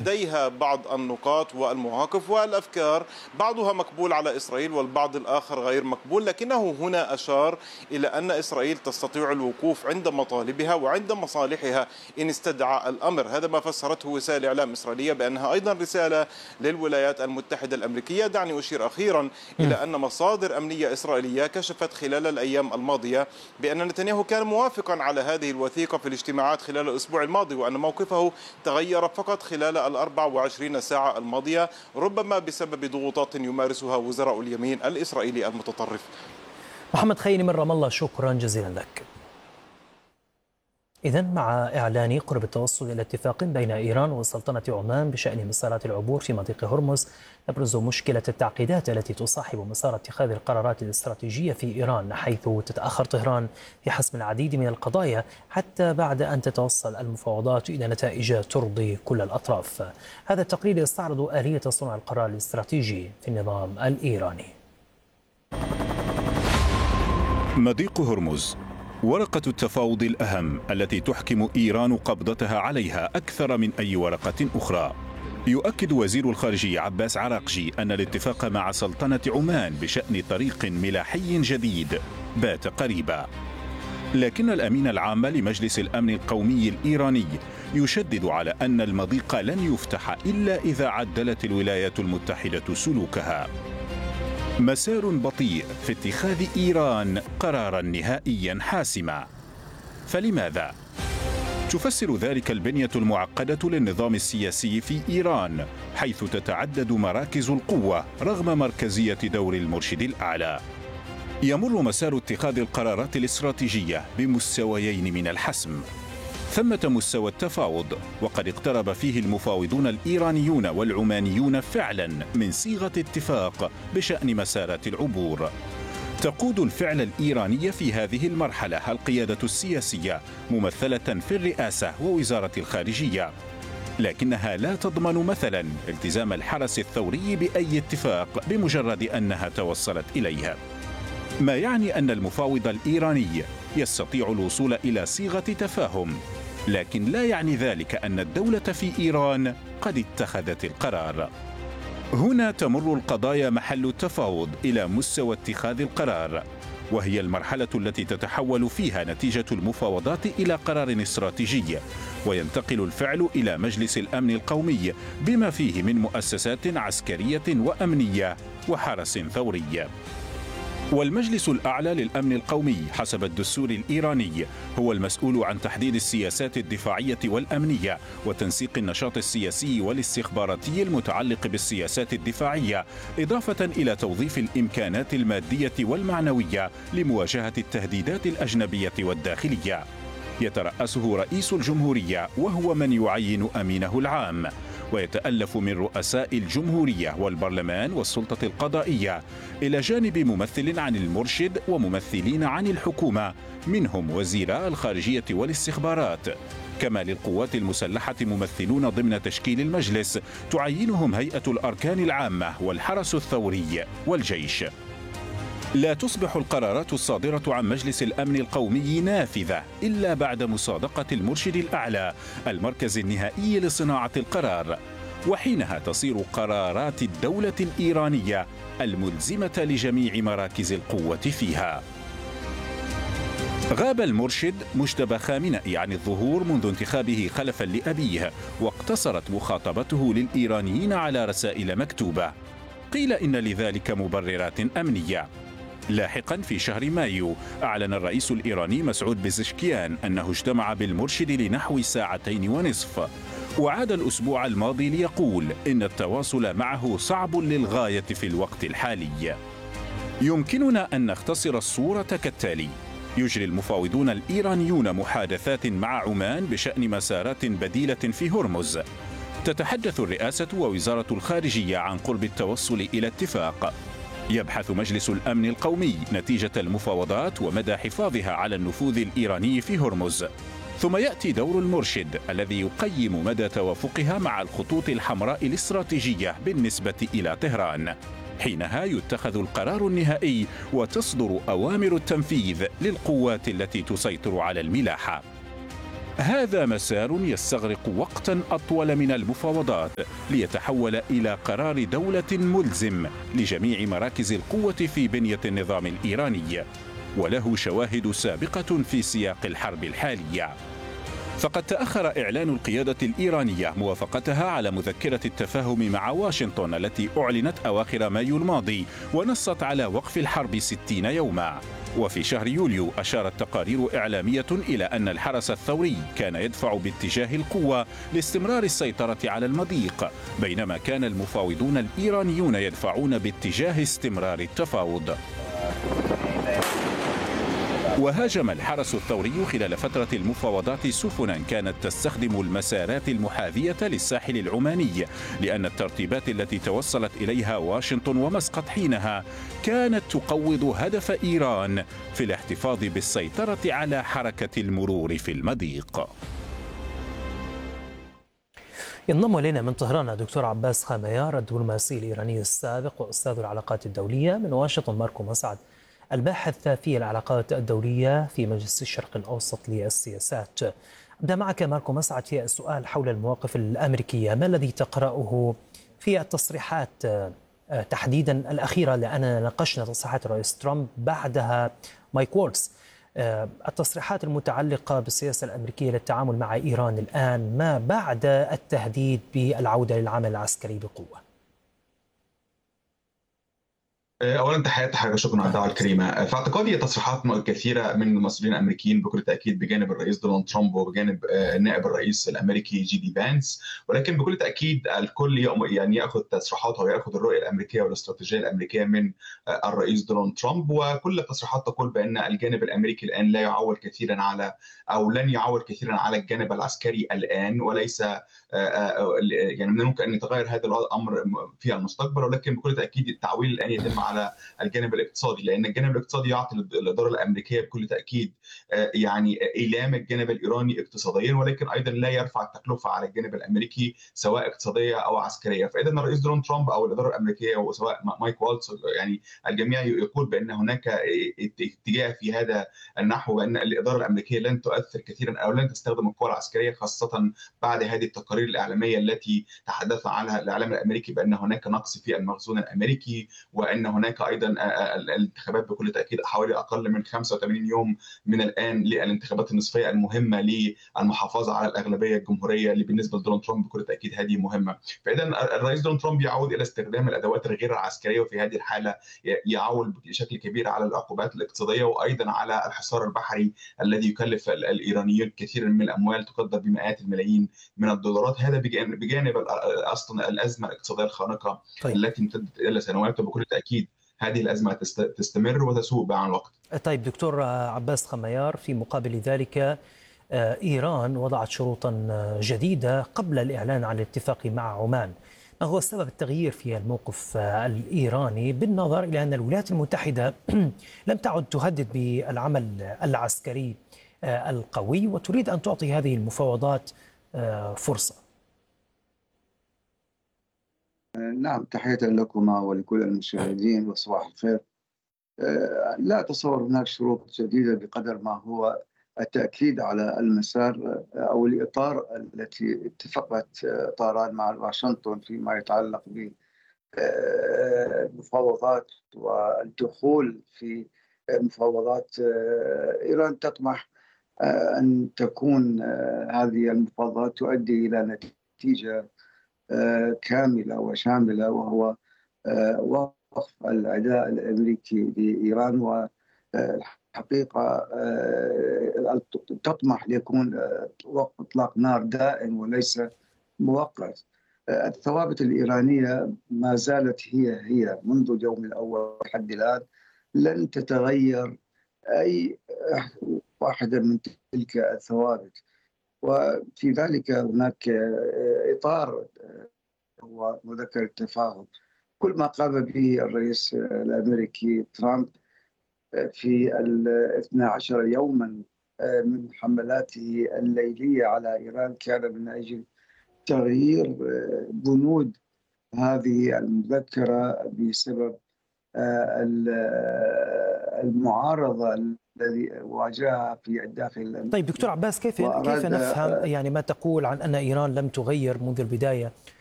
لديها بعض النقاط والمواقف والأفكار، بعضها مقبول على إسرائيل والبعض الآخر غير مقبول، لكنه هنا أشار إلى أن إسرائيل تستطيع الوقوف عند مطالبها وعند مصالحها إن استدعى الأمر. هذا ما فسرته وسائل إعلام إسرائيلية بأنها أيضا رسالة للولايات المتحدة الأمريكية. دعني أشير أخيرا إلى أن مصادر أمنية إسرائيلية كشفت خلال الأيام الماضية بأن نتنياهو كان موافقا على هذه الوثيقة في الاجتماعات خلال الأسبوع الماضي، وأن موقفه تغير فقط خلال 24 ساعة الماضية، ربما بسبب ضغوطات يمارسها وزراء اليمين الإسرائيلي المتطرف. محمد خيري من رام الله، شكرا جزيلا لك. إذن مع إعلان قرب التوصل إلى اتفاق بين إيران وسلطنة عمان بشأن مسارات العبور في مضيق هرمز، تبرز مشكلة التعقيدات التي تصاحب مسار اتخاذ القرارات الاستراتيجية في إيران، حيث تتأخر طهران في حسم العديد من القضايا حتى بعد أن تتوصل المفاوضات إلى نتائج ترضي كل الأطراف. هذا التقرير يستعرض آلية صنع القرار الاستراتيجي في النظام الإيراني. مضيق هرمز ورقة التفاوض الأهم التي تحكم إيران قبضتها عليها أكثر من أي ورقة أخرى. يؤكد وزير الخارجية عباس عراقجي أن الاتفاق مع سلطنة عمان بشأن طريق ملاحي جديد بات قريبا، لكن الأمين العام لمجلس الأمن القومي الإيراني يشدد على أن المضيق لن يفتح إلا إذا عدلت الولايات المتحدة سلوكها. مسار بطيء في اتخاذ إيران قرارا نهائيا حاسما. فلماذا؟ تفسر ذلك البنية المعقدة للنظام السياسي في إيران، حيث تتعدد مراكز القوة رغم مركزية دور المرشد الأعلى. يمر مسار اتخاذ القرارات الاستراتيجية بمستويين من الحسم. ثمة مستوى التفاوض، وقد اقترب فيه المفاوضون الإيرانيون والعمانيون فعلا من صيغة اتفاق بشأن مسارات العبور. تقود الفعل الإيراني في هذه المرحلة القيادة السياسية ممثلة في الرئاسة ووزارة الخارجية، لكنها لا تضمن مثلا التزام الحرس الثوري بأي اتفاق بمجرد أنها توصلت إليه، ما يعني أن المفاوض الإيراني يستطيع الوصول إلى صيغة تفاهم، لكن لا يعني ذلك أن الدولة في إيران قد اتخذت القرار. هنا تمر القضايا محل التفاوض إلى مستوى اتخاذ القرار، وهي المرحلة التي تتحول فيها نتيجة المفاوضات إلى قرار استراتيجي، وينتقل الفعل إلى مجلس الأمن القومي بما فيه من مؤسسات عسكرية وأمنية وحرس ثوري. والمجلس الأعلى للأمن القومي حسب الدستور الإيراني هو المسؤول عن تحديد السياسات الدفاعية والأمنية وتنسيق النشاط السياسي والاستخباراتي المتعلق بالسياسات الدفاعية، إضافة إلى توظيف الإمكانات المادية والمعنوية لمواجهة التهديدات الأجنبية والداخلية. يترأسه رئيس الجمهورية وهو من يعين أمينه العام، ويتألف من رؤساء الجمهورية والبرلمان والسلطة القضائية، إلى جانب ممثل عن المرشد وممثلين عن الحكومة منهم وزيراء الخارجية والاستخبارات، كما للقوات المسلحة ممثلون ضمن تشكيل المجلس تعينهم هيئة الأركان العامة والحرس الثوري والجيش. لا تصبح القرارات الصادرة عن مجلس الأمن القومي نافذة إلا بعد مصادقة المرشد الأعلى المركز النهائي لصناعة القرار، وحينها تصير قرارات الدولة الإيرانية الملزمة لجميع مراكز القوة فيها. غاب المرشد مجتبى خامنئي عن الظهور منذ انتخابه خلفا لأبيه، واقتصرت مخاطبته للإيرانيين على رسائل مكتوبة. قيل إن لذلك مبررات أمنية. لاحقا في شهر مايو أعلن الرئيس الإيراني مسعود بزشكيان أنه اجتمع بالمرشد لنحو 2.5 ساعة، وعاد الأسبوع الماضي ليقول إن التواصل معه صعب للغاية في الوقت الحالي. يمكننا أن نختصر الصورة كالتالي: يجري المفاوضون الإيرانيون محادثات مع عمان بشأن مسارات بديلة في هرمز. تتحدث الرئاسة ووزارة الخارجية عن قرب التوصل إلى اتفاق. يبحث مجلس الأمن القومي نتيجة المفاوضات ومدى حفاظها على النفوذ الإيراني في هرمز. ثم يأتي دور المرشد الذي يقيم مدى توافقها مع الخطوط الحمراء الاستراتيجية بالنسبة إلى طهران. حينها يتخذ القرار النهائي وتصدر أوامر التنفيذ للقوات التي تسيطر على الملاحة. هذا مسار يستغرق وقتا أطول من المفاوضات ليتحول إلى قرار دولة ملزم لجميع مراكز القوة في بنية النظام الإيراني، وله شواهد سابقة في سياق الحرب الحالية. فقد تأخر إعلان القيادة الإيرانية موافقتها على مذكرة التفاهم مع واشنطن التي أعلنت أواخر مايو الماضي ونصت على وقف الحرب 60 يوما. وفي شهر يوليو أشارت تقارير إعلامية إلى أن الحرس الثوري كان يدفع باتجاه القوة لاستمرار السيطرة على المضيق، بينما كان المفاوضون الإيرانيون يدفعون باتجاه استمرار التفاوض. وهاجم الحرس الثوري خلال فترة المفاوضات سفنا كانت تستخدم المسارات المحاذية للساحل العماني، لأن الترتيبات التي توصلت إليها واشنطن ومسقط حينها كانت تقوض هدف إيران في الاحتفاظ بالسيطرة على حركة المرور في المضيق. ينضم إلينا من طهران دكتور عباس خاميار الدبلوماسي الإيراني السابق وأستاذ العلاقات الدولية. من واشنطن ماركو مسعد الباحث في العلاقات الدولية في مجلس الشرق الأوسط للسياسات. أبدأ معك ماركو مسعد في السؤال حول المواقف الأمريكية. ما الذي تقرأه في التصريحات تحديدا الأخيرة، لأننا ناقشنا تصريحات الرئيس ترامب بعدها مايك وولتز، التصريحات المتعلقة بالسياسة الأمريكية للتعامل مع إيران الآن ما بعد التهديد بالعودة للعمل العسكري بقوة؟ اولا تحياتي حضرتك، شكرا على الدعوه الكريمه. في اعتقادي تصريحات كثيره من المسؤولين الامريكيين بكل تاكيد بجانب الرئيس دونالد ترامب وبجانب نائب الرئيس الامريكي جي دي فانس، ولكن بكل تاكيد الكل يعني ياخذ تصريحاته وياخذ الرؤيه الامريكيه والاستراتيجيه الامريكيه من الرئيس دونالد ترامب، وكل التصريحات تقول بان الجانب الامريكي الان لا يعول كثيرا على او لن يعول كثيرا على الجانب العسكري الان، وليس يعني من الممكن ان يتغير هذا الامر في المستقبل، ولكن بكل تاكيد التعويل الان يتم على الجانب الاقتصادي، لان الجانب الاقتصادي يعطي الاداره الامريكيه بكل تاكيد يعني ايلام الجانب الايراني اقتصاديا، ولكن ايضا لا يرفع التكلفه على الجانب الامريكي سواء اقتصاديه او عسكريه. فاذا الرئيس دونالد ترامب او الاداره الامريكيه وسواء مايك والتز يعني الجميع يقول بان هناك اتجاه في هذا النحو، بان الاداره الامريكيه لن تؤثر كثيرا او لن تستخدم القوى العسكريه، خاصه بعد هذه التقارير الاعلاميه التي تحدث عنها الاعلام الامريكي بان هناك نقص في المخزون الامريكي، وان هناك ايضا الانتخابات بكل تاكيد حوالي اقل من 85 يوم من الان للانتخابات النصفيه المهمه للمحافظه على الاغلبيه الجمهوريه اللي بالنسبه لدونالد ترامب بكل تاكيد هذه مهمه. فاذا الرئيس دونالد ترامب يعود الى استخدام الادوات الغير العسكريه، وفي هذه الحاله يعول بشكل كبير على العقوبات الاقتصاديه وايضا على الحصار البحري الذي يكلف الايرانيين كثيرا من الاموال تقدر بمئات الملايين من الدولارات. هذا بجانب اصلا الازمه الاقتصاديه الخانقه التي امتدت الى سنوات، وبكل تاكيد هذه الازمه تستمر وتسوء مع الوقت. طيب دكتور عباس خميار، في مقابل ذلك ايران وضعت شروطا جديده قبل الاعلان عن الاتفاق مع عمان. ما هو سبب التغيير في الموقف الايراني بالنظر الى ان الولايات المتحده لم تعد تهدد بالعمل العسكري القوي وتريد ان تعطي هذه المفاوضات فرصه؟ نعم، تحية لكما ولكل المشاهدين وصباح الخير. لا أتصور هناك شروط جديدة بقدر ما هو التأكيد على المسار أو الإطار التي اتفقت طهران مع واشنطن فيما يتعلق بالمفاوضات والدخول في مفاوضات. إيران تطمح أن تكون هذه المفاوضات تؤدي إلى نتيجة كاملة وشاملة، وهو وقف العداء الأمريكي لإيران، والحقيقة تطمح ليكون وقف إطلاق نار دائم وليس مؤقت. الثوابت الإيرانية ما زالت هي منذ اليوم الأول لحد الآن، لن تتغير أي واحدة من تلك الثوابت، وفي ذلك هناك إطار هو مذكر التفاهم. كل ما قام به الرئيس الأمريكي ترامب في 12 يوما من حملاته الليلية على إيران كان من أجل تغيير بنود هذه المذكرة بسبب المعارضة الذي واجهها في الداخل. طيب دكتور عباس، كيف نفهم يعني ما تقول عن أن إيران لم تغير منذ البداية